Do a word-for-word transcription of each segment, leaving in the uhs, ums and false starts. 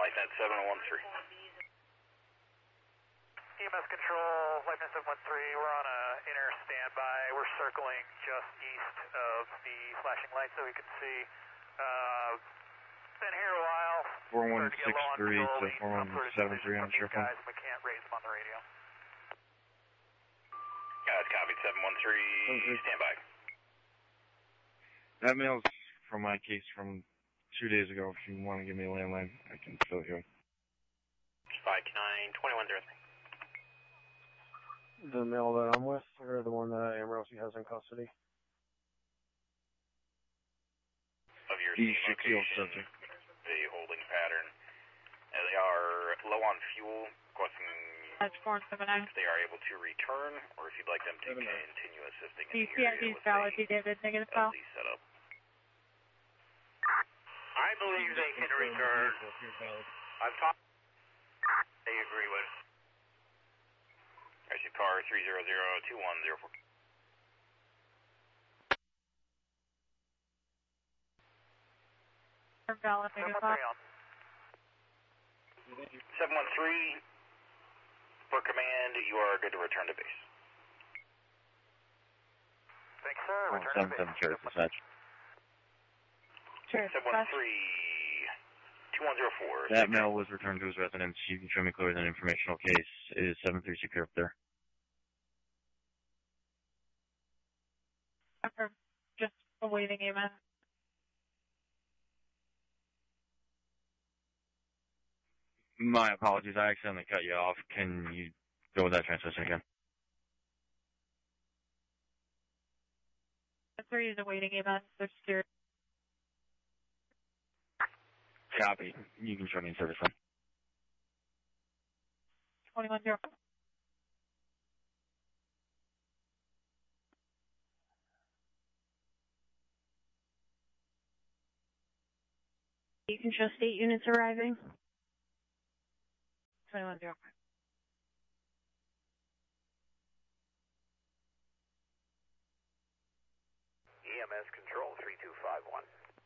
LifeNet seven one three. E M S Control, LifeNet seven one three, we're on a inner standby. We're circling just east of the flashing lights so we can see. Uh, been here a while. four one six three to four one seven three on triple. Guys, we can't raise them on the radio. Guys, copied seven one three, stand by. That mail's from my case from two days ago. If you want to give me a landline, I can fill it here. five nine, twenty-one zero three. The mail that I'm with, or the one that Ambrosy has in custody? Of your scene location, the holding pattern. Uh, they are low on fuel, requesting That's four seven nine. if they are able to return, or if you'd like them to continue assisting in D the C I area D with valid, the David, negative L file. D setup. I believe they can return. I've talked. They agree with. I see car three zero zero two one zero four. Valid, negative file. seven one three, for command, you are good to return to base. Thanks, sir. Oh, Return seven to seven base. Cherry dispatch. Sure, seven one three, two one zero four. That mail was returned to his residence. You can show me clear that informational case is seven three secure up there. Affirm. Just awaiting A M S. My apologies, I accidentally cut you off. Can you go with that transmission again? Three is awaiting A M S. They're secured. Copy. You can show me in service then. twenty-one zero four. You can show state units arriving. twenty-one zero four. E M S Control three two five one.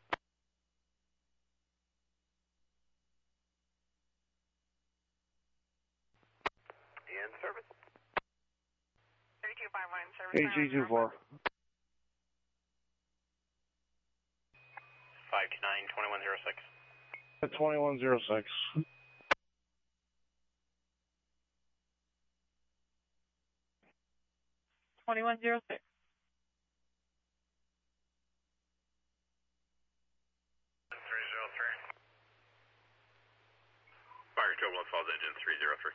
In service. three two five one, service. A G two four. five two nine, twenty-one zero six. twenty-one zero six. twenty-one zero six. three zero three. Fire Turbulence Falls Engine three zero three.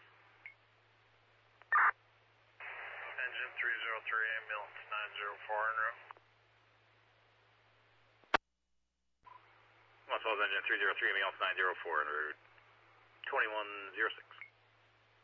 Engine three zero three, ambulance nine zero four en route. Falls Engine three zero three, ambulance nine zero four en route. twenty-one zero six.